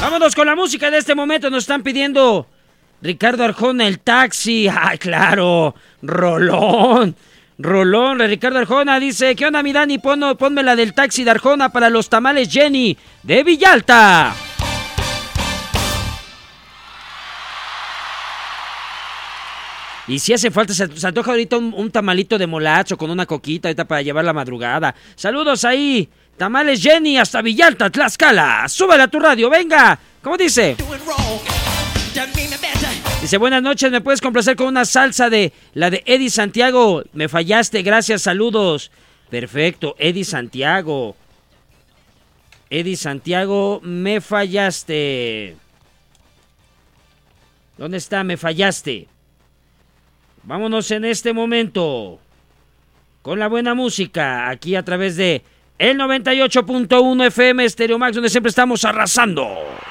Vámonos con la música de este momento. Nos están pidiendo Ricardo Arjona, El Taxi. ¡Ay, claro! Rolón de Ricardo Arjona. Dice, ¿qué onda, mi Dani? Ponme la del Taxi de Arjona para los tamales Jenny de Villalta. Y si hace falta, se antoja ahorita un tamalito de molacho con una coquita ahorita para llevar la madrugada. Saludos ahí, tamales Jenny hasta Villalta, Tlaxcala. Súbele a tu radio, venga. ¿Cómo dice? Dice, buenas noches, ¿me puedes complacer con una salsa de la de Eddie Santiago? Me fallaste, gracias, saludos. Perfecto, Eddie Santiago, me fallaste. ¿Dónde está? Me fallaste. Vámonos en este momento con la buena música aquí a través de el 98.1 FM Stereo Max, donde siempre estamos arrasando.